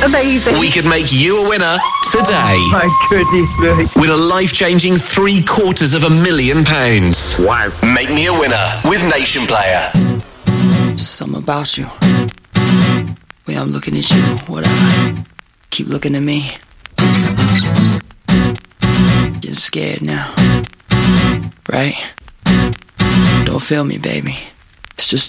Amazing. We could make you a winner today. My goodness me. With a life-changing £750,000. Wow. Make me a winner with Nation Player. Just something about you. Way I'm looking at you, whatever. Keep looking at me. Getting scared now. Right? Don't feel me, baby. It's just